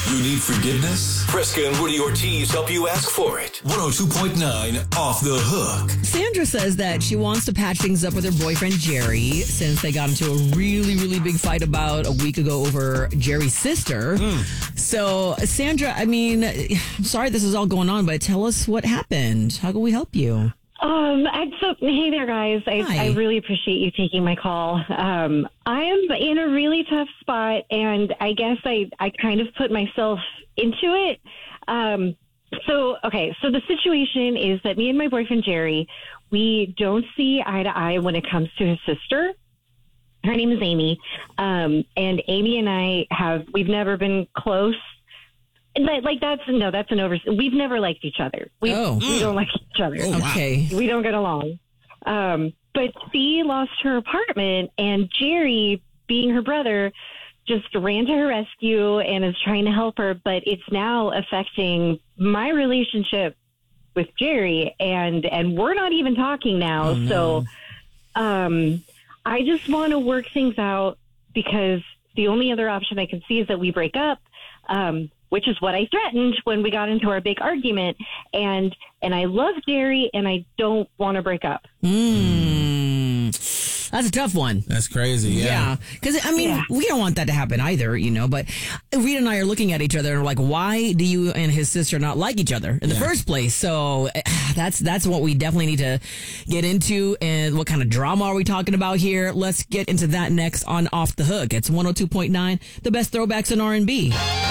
You need forgiveness? Fresca and Woody Ortiz help you ask for it. 102.9 Off the Hook. Sandra says that she wants to patch things up with her boyfriend, Jerry, since they got into a really, really big fight about a week ago over Jerry's sister. So, Sandra, I mean, I'm sorry this is all going on, but tell us what happened. How can we help you? Hey there, guys. I really appreciate you taking my call. I am in a really tough spot, and I guess I kind of put myself into it. So the situation is that me and my boyfriend, Jerry, we don't see eye to eye when it comes to his sister. Her name is Amy. And Amy and we've never been close. That's an we've never liked each other. We don't like each other. Okay. We don't get along. But she lost her apartment, and Jerry, being her brother, just ran to her rescue and is trying to help her, but it's now affecting my relationship with Jerry, and we're not even talking now. So I just want to work things out, because the only other option I can see is that we break up, which is what I threatened when we got into our big argument. And I love Jerry, and I don't want to break up. That's a tough one. That's crazy, yeah. Because, I mean, we don't want that to happen either, but Rita and I are looking at each other and we're like, why do you and his sister not like each other in the first place? So that's what we definitely need to get into. And what kind of drama are we talking about here? Let's get into that next on Off the Hook. It's 102.9, the best throwbacks in R&B.